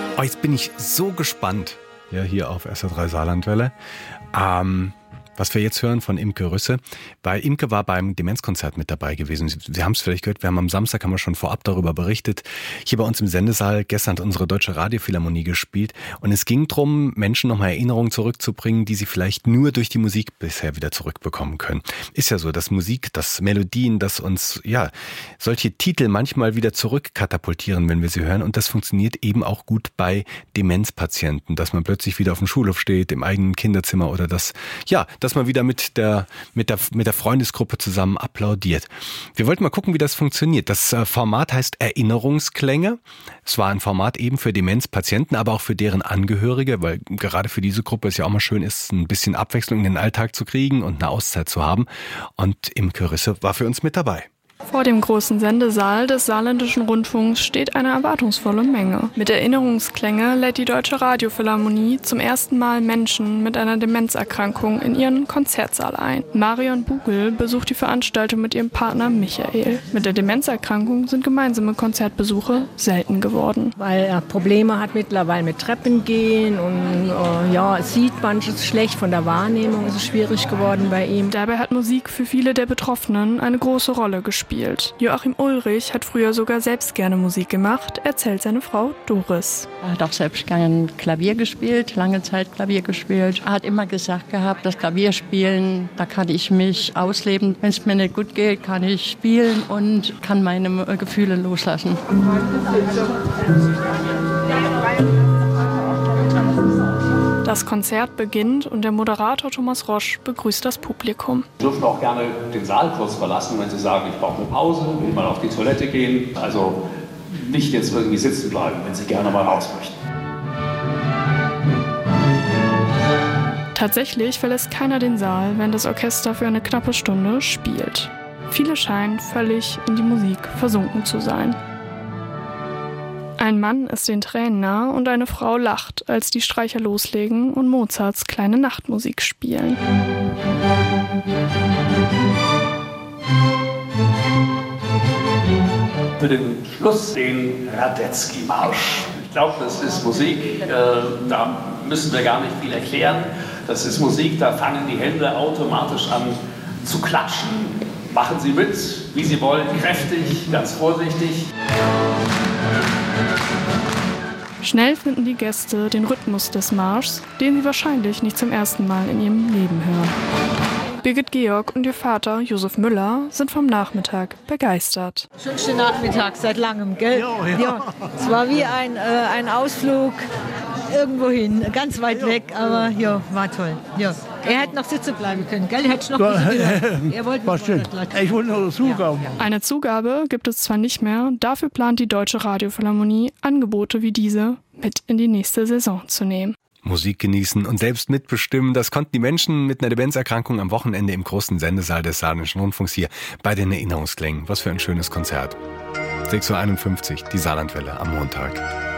Oh, jetzt bin ich so gespannt, ja, hier auf SR3 Saarlandwelle, was wir jetzt hören von Imke Rüsse, weil Imke war beim Demenzkonzert mit dabei gewesen. Sie haben es vielleicht gehört, wir haben am Samstag schon vorab darüber berichtet. Hier bei uns im Sendesaal, gestern hat unsere Deutsche Radiophilharmonie gespielt und es ging darum, Menschen nochmal Erinnerungen zurückzubringen, die sie vielleicht nur durch die Musik bisher wieder zurückbekommen können. Ist ja so, dass Musik, dass Melodien, dass uns, ja, solche Titel manchmal wieder zurückkatapultieren, wenn wir sie hören, und das funktioniert eben auch gut bei Demenzpatienten, dass man plötzlich wieder auf dem Schulhof steht, im eigenen Kinderzimmer oder dass man wieder mit der Freundesgruppe zusammen applaudiert. Wir wollten mal gucken, wie das funktioniert. Das Format heißt Erinnerungsklänge. Es war ein Format eben für Demenzpatienten, aber auch für deren Angehörige, weil gerade für diese Gruppe es ja auch mal schön ist, ein bisschen Abwechslung in den Alltag zu kriegen und eine Auszeit zu haben. Und Imke Rüsse war für uns mit dabei. Vor dem großen Sendesaal des Saarländischen Rundfunks steht eine erwartungsvolle Menge. Mit Erinnerungsklänge lädt die Deutsche Radiophilharmonie zum ersten Mal Menschen mit einer Demenzerkrankung in ihren Konzertsaal ein. Marion Bugel besucht die Veranstaltung mit ihrem Partner Michael. Mit der Demenzerkrankung sind gemeinsame Konzertbesuche selten geworden. Weil er Probleme hat mittlerweile mit Treppen gehen und es sieht manches schlecht, von der Wahrnehmung ist es schwierig geworden bei ihm. Dabei hat Musik für viele der Betroffenen eine große Rolle gespielt. Joachim Ulrich hat früher sogar selbst gerne Musik gemacht, erzählt seine Frau Doris. Er hat auch selbst gerne Klavier gespielt, lange Zeit Klavier gespielt. Er hat immer gesagt gehabt, das Klavierspielen, da kann ich mich ausleben. Wenn es mir nicht gut geht, kann ich spielen und kann meine Gefühle loslassen. Das Konzert beginnt und der Moderator Thomas Rosch begrüßt das Publikum. Sie dürfen auch gerne den Saal kurz verlassen, wenn Sie sagen, ich brauche eine Pause, will mal auf die Toilette gehen. Also nicht jetzt irgendwie sitzen bleiben, wenn Sie gerne mal raus möchten. Tatsächlich verlässt keiner den Saal, wenn das Orchester für eine knappe Stunde spielt. Viele scheinen völlig in die Musik versunken zu sein. Ein Mann ist den Tränen nah und eine Frau lacht, als die Streicher loslegen und Mozarts kleine Nachtmusik spielen. Für den Schluss den Radetzky-Marsch. Ich glaube, das ist Musik, da müssen wir gar nicht viel erklären. Das ist Musik, da fangen die Hände automatisch an zu klatschen. Machen Sie mit, wie Sie wollen, kräftig, ganz vorsichtig. Schnell finden die Gäste den Rhythmus des Marschs, den sie wahrscheinlich nicht zum ersten Mal in ihrem Leben hören. Birgit Georg und ihr Vater Josef Müller sind vom Nachmittag begeistert. Schönster Nachmittag seit langem, gell? Ja. Es war wie ein Ausflug irgendwo hin, ganz weit weg, aber ja, war toll. Ja. Er hätte noch sitzen bleiben können, gell? Er hätte noch er wollte war schön. Ich wollte noch eine Zugabe. Eine Zugabe gibt es zwar nicht mehr, dafür plant die Deutsche Radiophilharmonie, Angebote wie diese mit in die nächste Saison zu nehmen. Musik genießen und selbst mitbestimmen, das konnten die Menschen mit einer Demenzerkrankung am Wochenende im großen Sendesaal des Saarländischen Rundfunks hier bei den Erinnerungsklängen. Was für ein schönes Konzert. 6:51 Uhr, die Saarlandwelle am Montag.